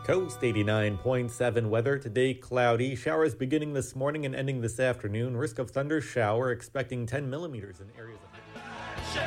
Coast 89.7 weather. Today cloudy. Showers beginning this morning and ending this afternoon. Risk of thunder shower expecting 10 millimeters in areas of